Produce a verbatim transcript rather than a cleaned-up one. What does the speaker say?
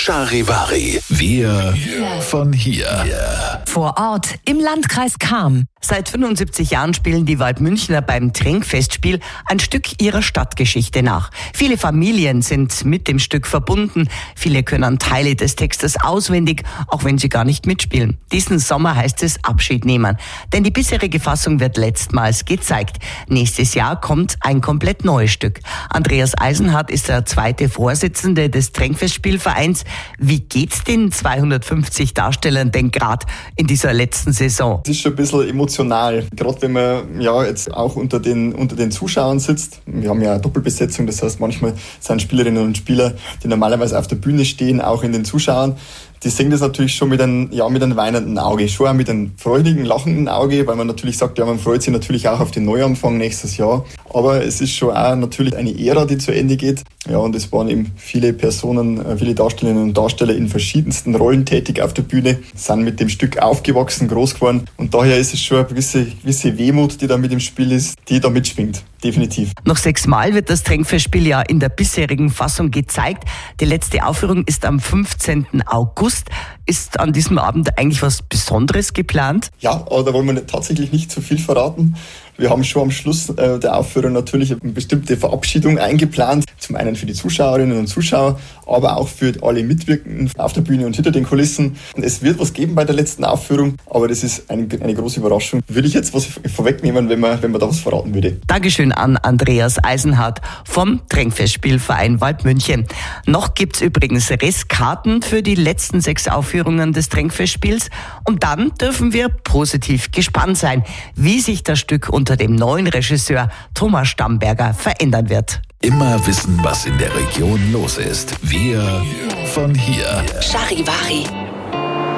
Charivari. Wir von hier. Vor Ort im Landkreis Cham. Seit fünfundsiebzig Jahren spielen die Waldmünchner beim Trinkfestspiel ein Stück ihrer Stadtgeschichte nach. Viele Familien sind mit dem Stück verbunden. Viele können Teile des Textes auswendig, auch wenn sie gar nicht mitspielen. Diesen Sommer heißt es Abschied nehmen. Denn die bisherige Fassung wird letztmals gezeigt. Nächstes Jahr kommt ein komplett neues Stück. Andreas Eisenhardt ist der zweite Vorsitzende des Trinkfestspielvereins. Wie geht's den zweihundertfünfzig Darstellern denn gerade in dieser letzten Saison? Es ist schon ein bisschen emotional, gerade wenn man ja jetzt auch unter den, unter den Zuschauern sitzt. Wir haben ja eine Doppelbesetzung, das heißt manchmal sind Spielerinnen und Spieler, die normalerweise auf der Bühne stehen, auch in den Zuschauern. Die sehen das natürlich schon mit einem, ja, mit einem weinenden Auge, schon auch mit einem freudigen, lachenden Auge, weil man natürlich sagt, ja, man freut sich natürlich auch auf den Neuanfang nächstes Jahr. Aber es ist schon auch natürlich eine Ära, die zu Ende geht. Ja, und es waren eben viele Personen, viele Darstellerinnen und Darsteller in verschiedensten Rollen tätig auf der Bühne, sind mit dem Stück aufgewachsen, groß geworden. Und daher ist es schon eine gewisse, gewisse Wehmut, die da mit im Spiel ist, die da mitschwingt. Definitiv. Noch sechsmal wird das Trinkfestspiel ja in der bisherigen Fassung gezeigt. Die letzte Aufführung ist am fünfzehnten August. Ist an diesem Abend eigentlich was Besonderes geplant? Ja, aber da wollen wir tatsächlich nicht zu viel verraten. Wir haben schon am Schluss äh, der Aufführung natürlich eine bestimmte Verabschiedung eingeplant. Zum einen für die Zuschauerinnen und Zuschauer, aber auch für alle Mitwirkenden auf der Bühne und hinter den Kulissen. Und es wird was geben bei der letzten Aufführung, aber das ist eine, eine große Überraschung. Würde ich jetzt was vorwegnehmen, wenn man, wenn man da was verraten würde. Dankeschön an Andreas Eisenhardt vom Trinkfestspielverein Waldmünchen. Noch gibt's übrigens Restkarten für die letzten sechs Aufführungen des Trinkfestspiels. Und dann dürfen wir positiv gespannt sein, wie sich das Stück unter dem neuen Regisseur Thomas Stamberger verändern wird. Immer wissen, was in der Region los ist. Wir von hier. Charivari.